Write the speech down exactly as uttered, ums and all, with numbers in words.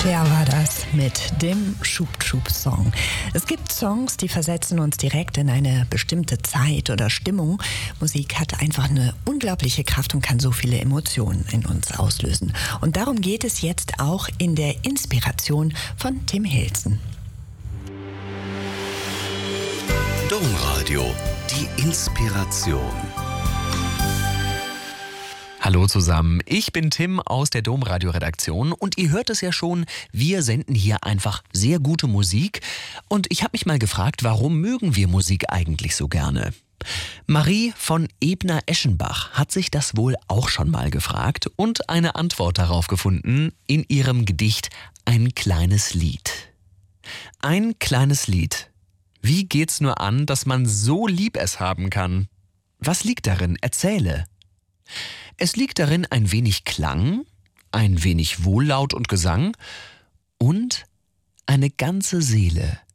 Cher war das mit dem Schub-Schub-Song. Es gibt Songs, die versetzen uns direkt in eine bestimmte Zeit oder Stimmung. Musik hat einfach eine unglaubliche Kraft und kann so viele Emotionen in uns auslösen. Und darum geht es jetzt auch in der Inspiration von Tim Hilzen. Domradio, die Inspiration. Hallo zusammen, ich bin Tim aus der Domradio-Redaktion und ihr hört es ja schon, wir senden hier einfach sehr gute Musik und ich habe mich mal gefragt, warum mögen wir Musik eigentlich so gerne? Marie von Ebner-Eschenbach hat sich das wohl auch schon mal gefragt und eine Antwort darauf gefunden in ihrem Gedicht Ein kleines Lied. Ein kleines Lied. Wie geht's nur an, dass man so lieb es haben kann? Was liegt darin? Erzähle. Es liegt darin ein wenig Klang, ein wenig Wohllaut und Gesang und eine ganze Seele,